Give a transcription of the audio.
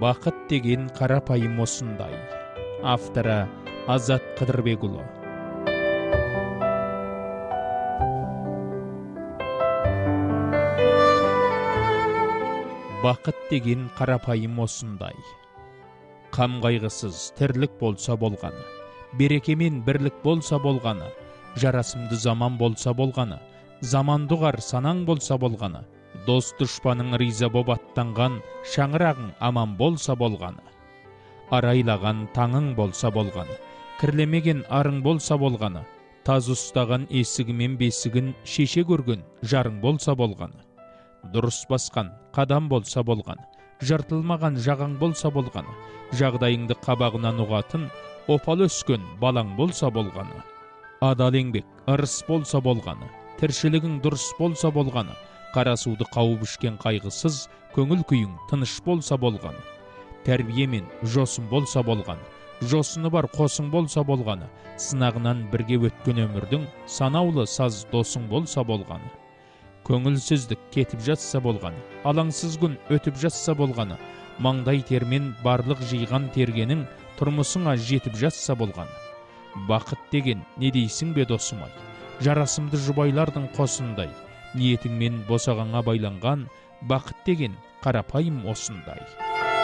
Бақыт деген қарапайым осындай. Авторы Азат Қыдырбекұлы. Бақыт деген қарапайым осындай. Қам қайғысыз тірлік болса болғаны, берекемен бірлік болса болғаны, жарасымды заман болса болғаны, замандұғар санаң болса болғаны, дос дұшпаның риза боп аттанған шаңырағың аман болса болғаны, арайлаған таңың болса болғаны, кірлемеген арың болса болғаны, таз ұстаған есігімен бесігін шеше көрген жарың болса болғаны, дұрыс басқан қадам болса болғаны, жыртылмаған жағаң болса болғаны, жағдайыңды қабағынан ұғатын опал өскен балаң болса болғаны, адал еңбек ырыс болса болғаны, тіршілігің дұрыс болса болғаны, қара суды қауып ішкен қайғысыз көңіл күйің тыныш болса болғаны, тәрбие мен жосың болса болғаны, жосыны бар қосың болса болғаны, сынағынан бірге өткен өмірдің санаулы саз досың болса болғаны, көңілсіздік кетіп жатса болғаны, алаңсыз күн өтіп жатса болғаны, маңдай термен барлық жиған тергенің тұрмысыңа жетіп жатса болғаны. Бақыт деген не дейсің бе досым-ай, жарасымды жұбайлардың қосындай, ниетіңмен босағаңа байланған, бақыт деген қарапайым осындай.